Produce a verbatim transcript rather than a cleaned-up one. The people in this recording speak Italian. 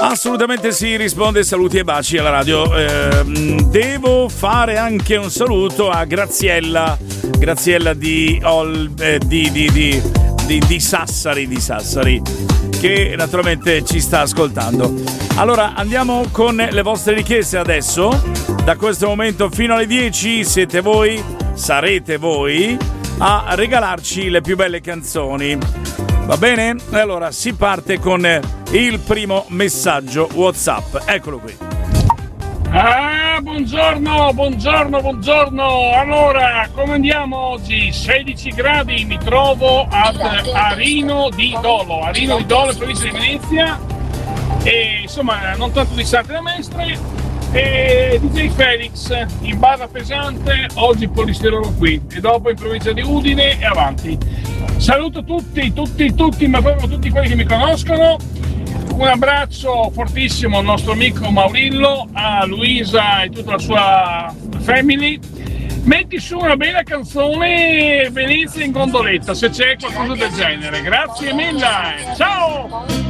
Assolutamente sì, risponde saluti e baci alla radio. Eh, devo fare anche un saluto a Graziella, Graziella di, Ol, eh, di, di, di, di, di Sassari, di Sassari, che naturalmente ci sta ascoltando. Allora andiamo con le vostre richieste adesso. Da questo momento fino alle dieci siete voi, sarete voi a regalarci le più belle canzoni. Va bene? E allora si parte con il primo messaggio WhatsApp. Eccolo qui. Ah, buongiorno, buongiorno, buongiorno. Allora, come andiamo oggi? sedici gradi, mi trovo ad Arino di Dolo, Arino di Dolo, provincia di Venezia. E insomma, non tanto distante da Mestre. E D J Felix in barra pesante, oggi polistirolo qui e dopo in provincia di Udine e avanti. Saluto tutti, tutti, tutti, ma proprio tutti quelli che mi conoscono. Un abbraccio fortissimo al nostro amico Maurillo, a Luisa e tutta la sua family. Metti su una bella canzone Venezia in gondoletta, se c'è qualcosa del genere. Grazie mille, ciao!